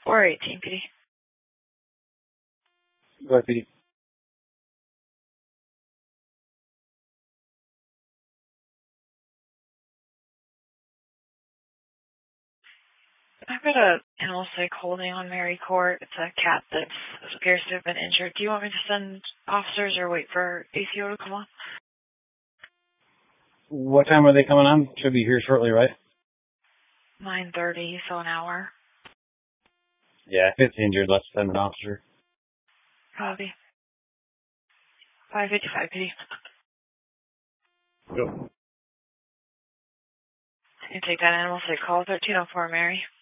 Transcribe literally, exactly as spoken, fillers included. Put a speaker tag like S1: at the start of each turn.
S1: four eighteen, P D.
S2: Go ahead, P D.
S1: I've got a animal sick holding on Mary Court. It's a cat that appears to have been injured. Do you want me to send officers or wait for A C O to come on?
S2: What time are they coming on? Should be here shortly, right?
S1: nine thirty, so an hour.
S2: Yeah, if it's injured, let's send an officer.
S1: Copy. five fifty-five, P D.
S2: Go.
S1: You take that animal sick call, thirteen oh four, Mary.